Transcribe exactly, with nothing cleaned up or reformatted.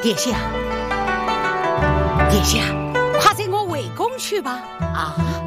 殿下，殿下，快随我回宫去吧。 啊！